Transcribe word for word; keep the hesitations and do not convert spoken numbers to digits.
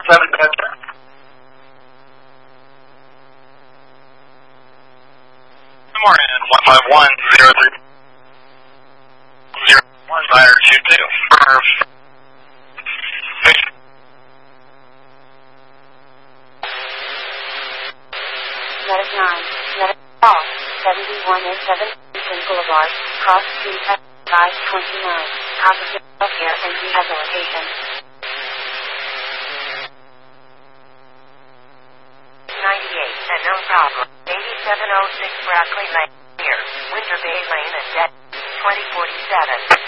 seven, Delta. Good morning, one five one, zero three, zero one, fire two two. Medic nine, Medic Call, seventy-one A seven, Eastern Boulevard, Cross Street, five twenty-nine, opposite healthcare and rehabilitation. ninety-eight, and no problem. eighty-seven oh six Brackley Lane, here, Winter Bay Lane and Dead, twenty forty-seven.